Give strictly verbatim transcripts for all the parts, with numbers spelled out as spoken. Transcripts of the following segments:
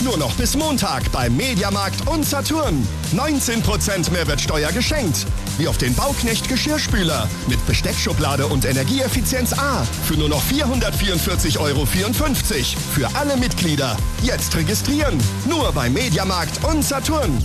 Nur noch bis Montag beim Mediamarkt und Saturn. neunzehn Prozent Mehrwertsteuer geschenkt. Wie auf den Bauknecht Geschirrspüler mit Besteckschublade und Energieeffizienz A für nur noch vierhundertvierundvierzig Euro vierundfünfzig. Für alle Mitglieder. Jetzt registrieren. Nur beim Mediamarkt und Saturn.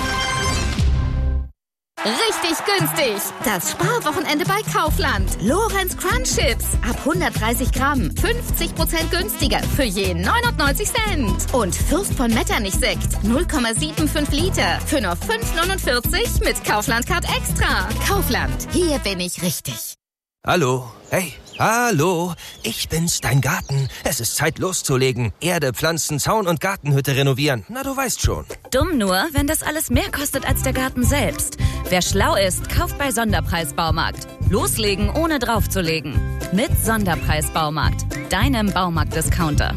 Richtig günstig. Das Sparwochenende bei Kaufland. Lorenz Crunch Chips. Ab hundertdreißig Gramm. fünfzig Prozent günstiger. Für je neunundneunzig Cent. Und Fürst von Metternich Sekt. null Komma fünfundsiebzig Liter. Für nur fünf neunundvierzig mit Kaufland Card Extra. Kaufland. Hier bin ich richtig. Hallo. Hey. Hallo, ich bin's, dein Garten. Es ist Zeit loszulegen. Erde, Pflanzen, Zaun und Gartenhütte renovieren. Na, du weißt schon. Dumm nur, wenn das alles mehr kostet als der Garten selbst. Wer schlau ist, kauft bei Sonderpreis Baumarkt. Loslegen, ohne draufzulegen. Mit Sonderpreis Baumarkt. Deinem Baumarkt-Discounter.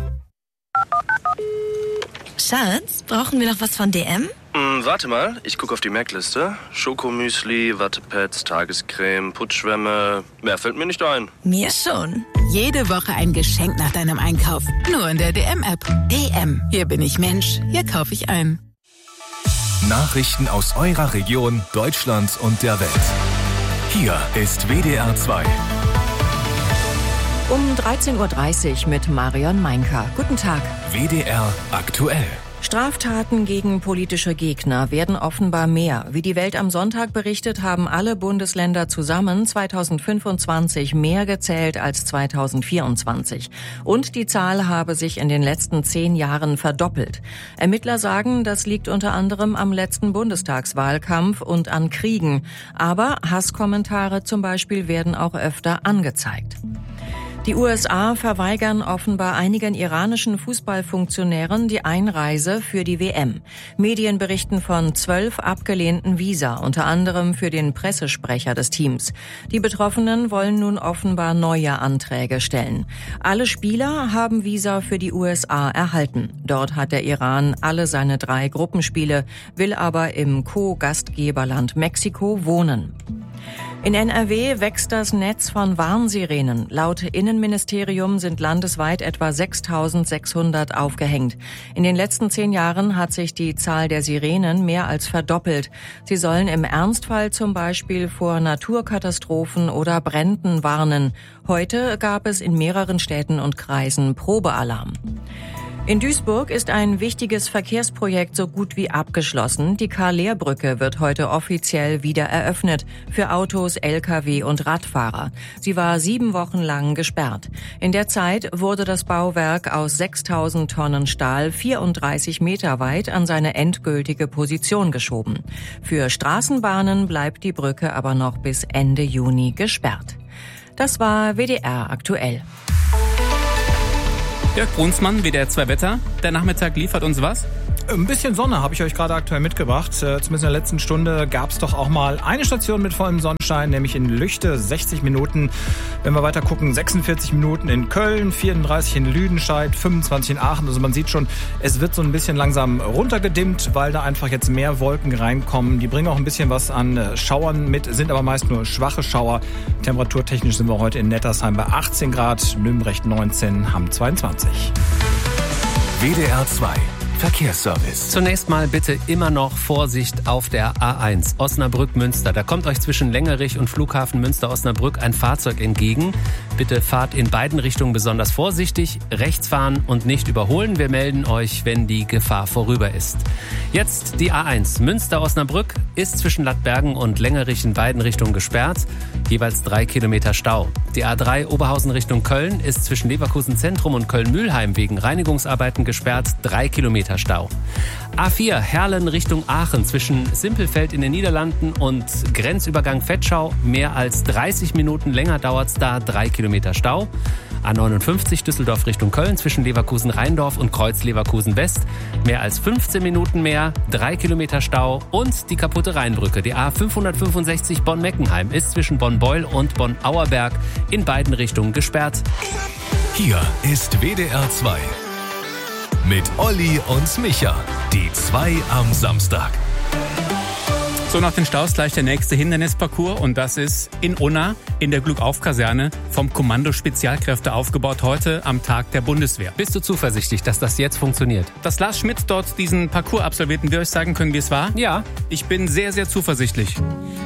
Schatz, brauchen wir noch was von D M? Hm, warte mal, ich gucke auf die Merkliste. Schokomüsli, Wattepads, Tagescreme, Putzschwämme. Mehr fällt mir nicht ein. Mir schon. Jede Woche ein Geschenk nach deinem Einkauf. Nur in der D M-App. D M. Hier bin ich Mensch. Hier kaufe ich ein. Nachrichten aus eurer Region, Deutschland und der Welt. Hier ist W D R zwei. Um dreizehn Uhr dreißig mit Marion Meinker. Guten Tag. W D R aktuell. Straftaten gegen politische Gegner werden offenbar mehr. Wie die Welt am Sonntag berichtet, haben alle Bundesländer zusammen zweitausendfünfundzwanzig mehr gezählt als zweitausendvierundzwanzig. Und die Zahl habe sich in den letzten zehn Jahren verdoppelt. Ermittler sagen, das liegt unter anderem am letzten Bundestagswahlkampf und an Kriegen. Aber Hasskommentare zum Beispiel werden auch öfter angezeigt. Die U S A verweigern offenbar einigen iranischen Fußballfunktionären die Einreise für die W M. Medien berichten von zwölf abgelehnten Visa, unter anderem für den Pressesprecher des Teams. Die Betroffenen wollen nun offenbar neue Anträge stellen. Alle Spieler haben Visa für die U S A erhalten. Dort hat der Iran alle seine drei Gruppenspiele, will aber im Co-Gastgeberland Mexiko wohnen. In N R W wächst das Netz von Warnsirenen. Laut Innenministerium sind landesweit etwa sechstausendsechshundert aufgehängt. In den letzten zehn Jahren hat sich die Zahl der Sirenen mehr als verdoppelt. Sie sollen im Ernstfall zum Beispiel vor Naturkatastrophen oder Bränden warnen. Heute gab es in mehreren Städten und Kreisen Probealarm. In Duisburg ist ein wichtiges Verkehrsprojekt so gut wie abgeschlossen. Die Karl-Lehr-Brücke wird heute offiziell wieder eröffnet für Autos, L K W und Radfahrer. Sie war sieben Wochen lang gesperrt. In der Zeit wurde das Bauwerk aus sechstausend Tonnen Stahl vierunddreißig Meter weit an seine endgültige Position geschoben. Für Straßenbahnen bleibt die Brücke aber noch bis Ende Juni gesperrt. Das war W D R aktuell. Jörg Brunsmann, W D R zwei Wetter. Der Nachmittag liefert uns was? Ein bisschen Sonne habe ich euch gerade aktuell mitgebracht. Zumindest in der letzten Stunde gab es doch auch mal eine Station mit vollem Sonnenschein, nämlich in Lüchte, sechzig Minuten. Wenn wir weiter gucken, sechsundvierzig Minuten in Köln, vierunddreißig in Lüdenscheid, fünfundzwanzig in Aachen. Also man sieht schon, es wird so ein bisschen langsam runtergedimmt, weil da einfach jetzt mehr Wolken reinkommen. Die bringen auch ein bisschen was an Schauern mit, sind aber meist nur schwache Schauer. Temperaturtechnisch sind wir heute in Nettersheim bei achtzehn Grad, Nürnberg neunzehn, Hamm zweiundzwanzig. W D R zwei Verkehrsservice. Zunächst mal bitte immer noch Vorsicht auf der A eins Osnabrück-Münster. Da kommt euch zwischen Längerich und Flughafen Münster-Osnabrück ein Fahrzeug entgegen. Bitte fahrt in beiden Richtungen besonders vorsichtig, rechts fahren und nicht überholen. Wir melden euch, wenn die Gefahr vorüber ist. Jetzt die A eins Münster-Osnabrück ist zwischen Lattbergen und Längerich in beiden Richtungen gesperrt. Jeweils drei Kilometer Stau. Die A drei Oberhausen Richtung Köln ist zwischen Leverkusen Zentrum und Köln-Mühlheim wegen Reinigungsarbeiten gesperrt. Drei Kilometer Stau. A vier Herlen Richtung Aachen zwischen Simpelfeld in den Niederlanden und Grenzübergang Vetschau. Mehr als dreißig Minuten länger dauert's da. Drei Kilometer Stau. A neunundfünfzig Düsseldorf Richtung Köln zwischen Leverkusen-Rheindorf und Kreuz-Leverkusen-West. Mehr als fünfzehn Minuten mehr, drei Kilometer Stau und die kaputte Rheinbrücke. Die A fünfhundertfünfundsechzig Bonn-Meckenheim ist zwischen Bonn-Beul und Bonn-Auerberg in beiden Richtungen gesperrt. Hier ist W D R zwei mit Olli und Micha. Die zwei am Samstag. So, nach den Staus gleich der nächste Hindernisparcours und das ist in Unna in der Glückauf-Kaserne vom Kommando Spezialkräfte aufgebaut, heute am Tag der Bundeswehr. Bist du zuversichtlich, dass das jetzt funktioniert? Dass Lars Schmidt dort diesen Parcours absolviert und wir euch sagen können, wie es war? Ja. Ich bin sehr, sehr zuversichtlich.